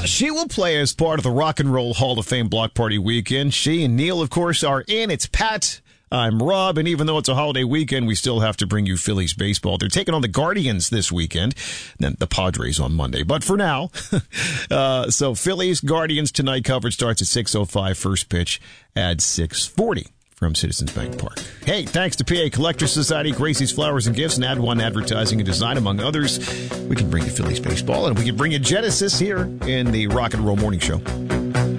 She will play as part of the Rock and Roll Hall of Fame Block Party weekend. She and Neil, of course, are in. It's Pat. I'm Rob, and even though it's a holiday weekend, we still have to bring you Phillies baseball. They're taking on the Guardians this weekend, then the Padres on Monday. But for now, so Phillies, Guardians tonight. Coverage starts at 6:05, first pitch at 6:40 from Citizens Bank Park. Hey, thanks to PA Collector Society, Gracie's Flowers and Gifts, and Ad One Advertising and Design, among others. We can bring you Phillies baseball, and we can bring you Genesis here in the Rock and Roll Morning Show.